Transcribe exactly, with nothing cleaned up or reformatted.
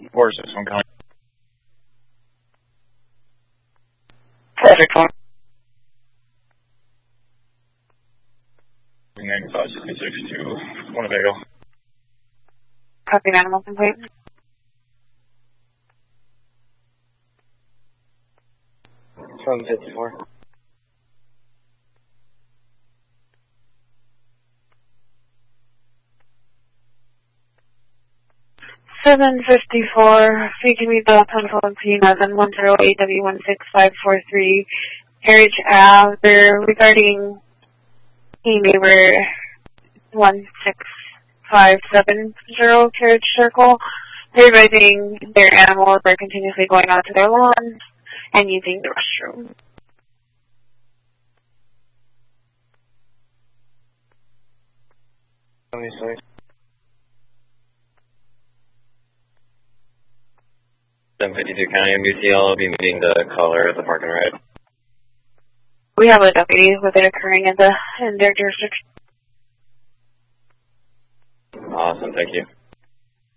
Where's this one coming? Traffic one. ninety-five sixty-six to Winnebago. Copy animal complete. From fifty-four. seven fifty-four, speaking with the Penfold Pima, then one zero eight W one six five four three, Heritage Ave, they're regarding a neighbor one six five seven zero Carriage Circle. They're advising their animals are continuously going out to their lawns and using the restroom. twenty-six. seven fifty-two County M B T L will be meeting the caller at the park and ride. We have a deputy with it occurring in the in their jurisdiction. Awesome, thank you.